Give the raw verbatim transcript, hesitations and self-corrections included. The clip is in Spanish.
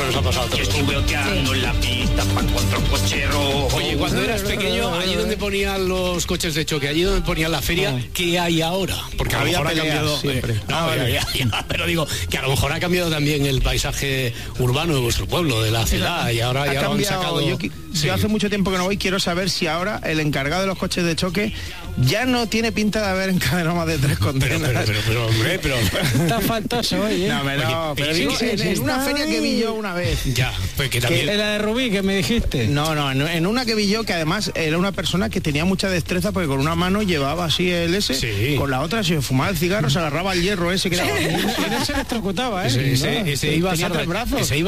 nos ha pasado a todos. Estuve oteando en la pista para encontrar un coche rojo. Oye, cuando eras pequeño, allí donde ponían los coches de choque, allí donde ponían la feria, Ah. ¿qué hay ahora? Porque a lo Había mejor ha peleas cambiado. siempre. eh, no, Ah, vale. ya, ya, ya, pero digo que a lo mejor ha cambiado también el paisaje urbano de vuestro pueblo, de la ciudad, y ahora, Ha y ahora han cambiado. sacado. Yo, qui- Sí. yo hace mucho tiempo que no voy, quiero saber si ahora el encargado de los coches de choque ya no tiene pinta de haber encadenado más de tres Pero, condenas. pero, pero, pero, hombre, pero. Está faltoso hoy, ¿eh? No, me no, Oye, pero sí, digo, sí, en, sí, en una está feria que vi yo una vez. Ya, pues que En también. la de Rubí, que me dijiste. No, no, en, en una que vi yo que además era una persona que tenía mucha destreza porque con una mano llevaba así el ese, Sí. con la otra se fumaba el cigarro, se agarraba el hierro ese que daba. Y no se electrocutaba, ¿eh? Ese, ese, No, ese iba a tenía ser tres brazos. ese iba